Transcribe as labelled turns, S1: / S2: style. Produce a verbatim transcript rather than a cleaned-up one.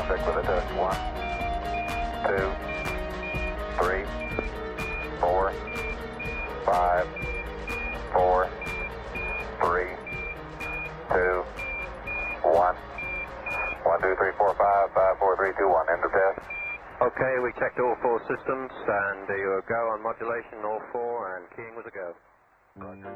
S1: traffic with a test. One, two, three, four, five, four, three, two, one. One, two, three, four, five, five, four, three, two, one. End of test.
S2: Okay, we checked all four systems, and you go on modulation, all four, and keying was a go.
S1: Roger.